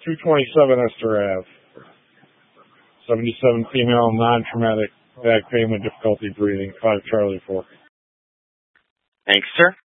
227 Esther Ave. 77 female, non-traumatic back pain with difficulty breathing. 5 Charlie 4. Thanks, sir.